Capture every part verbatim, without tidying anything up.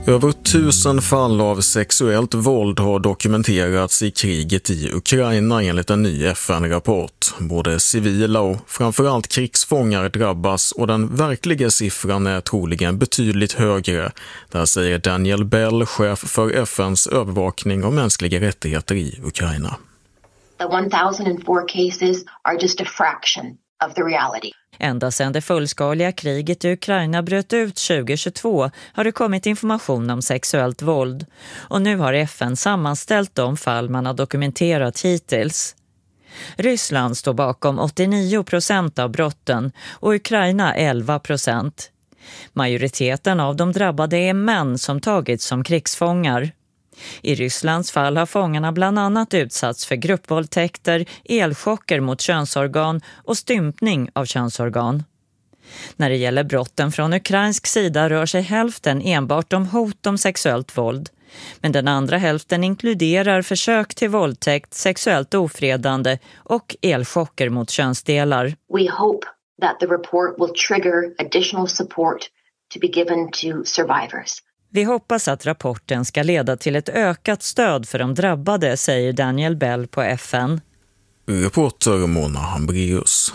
Över tusen fall av sexuellt våld har dokumenterats i kriget i Ukraina enligt en ny F N-rapport. Både civila och framförallt krigsfångar drabbas och den verkliga siffran är troligen betydligt högre. Där säger Daniel Bell, chef för F N:s övervakning av mänskliga rättigheter i Ukraina. The one thousand four cases are just a fraction of the reality. Ända sedan det fullskaliga kriget i Ukraina bröt ut tjugohundratjugotvå har det kommit information om sexuellt våld. Och nu har F N sammanställt de fall man har dokumenterat hittills. Ryssland står bakom åttionio procent av brotten och Ukraina elva procent. Majoriteten av de drabbade är män som tagits som krigsfångar. I Rysslands fall har fångarna bland annat utsatts för gruppvåldtäkter, elchocker mot könsorgan och stympning av könsorgan. När det gäller brotten från ukrainsk sida rör sig hälften enbart om hot om sexuellt våld. Men den andra hälften inkluderar försök till våldtäkt, sexuellt ofredande och elchocker mot könsdelar. We hope that the report will trigger additional support to be given to survivors. Vi hoppas att rapporten ska leda till ett ökat stöd för de drabbade, säger Daniel Bell på F N. Reporter Mona Hambrius.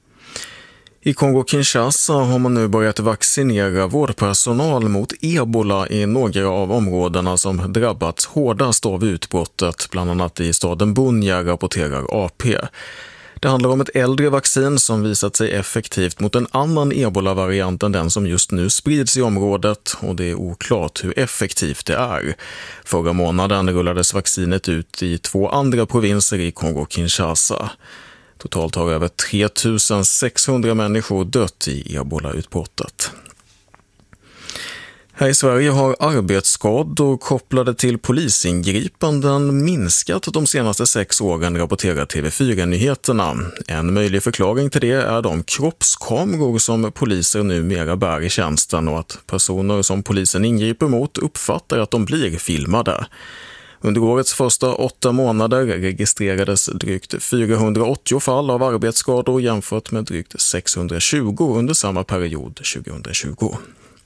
I Kongo-Kinshasa har man nu börjat vaccinera vårdpersonal mot ebola i några av områdena som drabbats hårdast av utbrottet, bland annat i staden Bunia, rapporterar A P. Det handlar om ett äldre vaccin som visat sig effektivt mot en annan ebola-variant än den som just nu sprids i området, och det är oklart hur effektivt det är. Förra månaden rullades vaccinet ut i två andra provinser i Kongo-Kinshasa. Totalt har över tre tusen sexhundra människor dött i ebola-utbrottet. Här i Sverige har arbetsskador kopplade till polisingripanden minskat de senaste sex åren, rapporterar T V fyra-nyheterna. En möjlig förklaring till det är de kroppskameror som poliser numera bär i tjänsten och att personer som polisen ingriper mot uppfattar att de blir filmade. Under årets första åtta månader registrerades drygt fyrahundraåttio fall av arbetsskador jämfört med drygt sexhundratjugo under samma period tjugohundratjugo.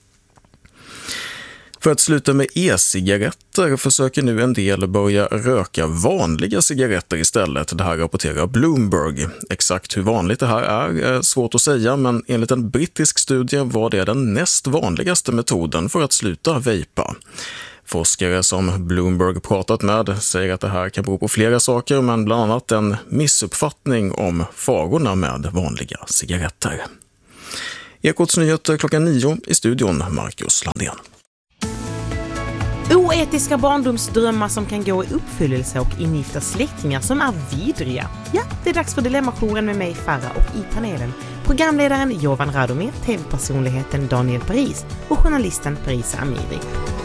För att sluta med e-cigaretter försöker nu en del börja röka vanliga cigaretter istället. Det här rapporterar Bloomberg. Exakt hur vanligt det här är är svårt att säga, men enligt en brittisk studie var det den näst vanligaste metoden för att sluta vejpa. Forskare som Bloomberg pratat med säger att det här kan bero på flera saker, men bland annat en missuppfattning om farorna med vanliga cigaretter. Ekots nyheter klockan nio, i studion Marcus Landén. Oetiska barndomsdrömmar som kan gå i uppfyllelse och ingifta släktingar som är vidriga. Ja, det är dags för Dilemmajouren med mig, Farah, och i panelen programledaren Jovan Radomir, tv-personligheten Daniel Paris och journalisten Parisa Amiri.